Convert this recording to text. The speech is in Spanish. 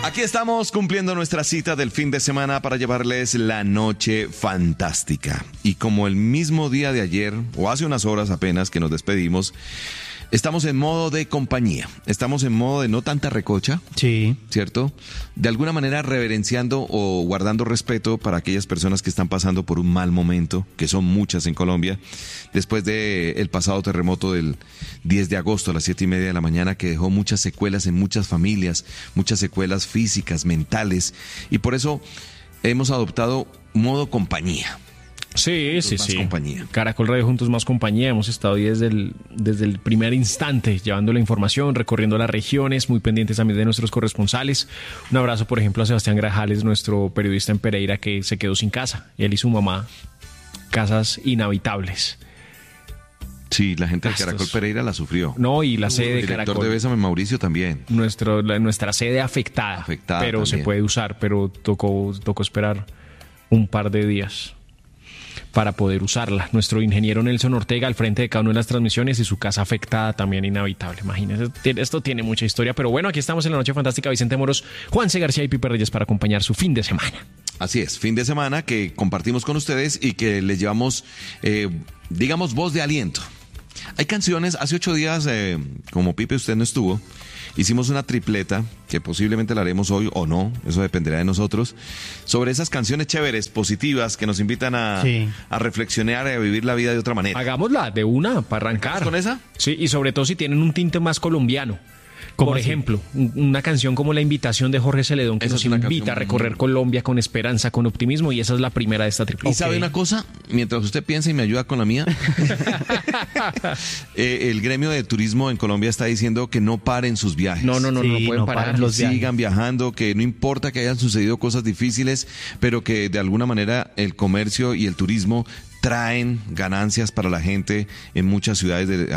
Aquí estamos cumpliendo nuestra cita del fin de semana para llevarles la noche fantástica. Y como el mismo día de ayer, o hace unas horas apenas que nos despedimos, estamos en modo de compañía. Estamos en modo de no tanta recocha. Sí. ¿Cierto? De alguna manera reverenciando o guardando respeto para aquellas personas que están pasando por un mal momento, que son muchas en Colombia, después del pasado terremoto del 10 de agosto a las 7:30 de la mañana, que dejó muchas secuelas en muchas familias, muchas secuelas físicas, mentales, y por eso hemos adoptado modo compañía. Sí. Compañía. Caracol Radio Juntos Más Compañía. Hemos estado ahí desde el primer instante llevando la información, recorriendo las regiones, muy pendientes también de nuestros corresponsales. Un abrazo, por ejemplo, a Sebastián Grajales, nuestro periodista en Pereira, que se quedó sin casa. Él y su mamá, casas inhabitables. Sí, la gente de Caracol Pereira la sufrió. No, y la sede de Caracol. El director de Bésame Mauricio también. Nuestra sede afectada pero también. Se puede usar, pero tocó esperar un par de días para poder usarla. Nuestro ingeniero Nelson Ortega al frente de cada una de las transmisiones y su casa afectada también inhabitable. Imagínense, esto tiene mucha historia, pero bueno, aquí estamos en la Noche Fantástica. Vicente Moros, Juanse García y Pipe Reyes para acompañar su fin de semana. Así es, fin de semana que compartimos con ustedes y que les llevamos, digamos, voz de aliento. Hay canciones, hace 8 días, como Pipe usted no estuvo, hicimos una tripleta, que posiblemente la haremos hoy o no, eso dependerá de nosotros, sobre esas canciones chéveres, positivas, que nos invitan a reflexionar y a vivir la vida de otra manera. Hagámosla de una, para arrancar. ¿Con esa? Sí, y sobre todo si tienen un tinte más colombiano. Por ejemplo, una canción como La Invitación de Jorge Celedón, que nos invita a recorrer Colombia con esperanza, con optimismo, y esa es la primera de esta tripleta. ¿Y sabe una cosa? Mientras usted piensa y me ayuda con la mía, el gremio de turismo en Colombia está diciendo que no paren sus viajes. No pueden parar. Que sigan viajando, que no importa que hayan sucedido cosas difíciles, pero que de alguna manera el comercio y el turismo traen ganancias para la gente en muchas ciudades